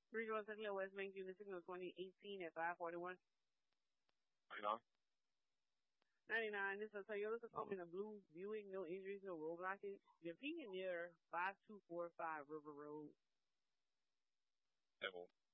Regional Signal West Bank Unit Signal 2018 at 541. 99. 99. This is a Toyota Tacoma in a blue Buick. No injuries, no road blockage. You're peeking near 5245 River Road. Table.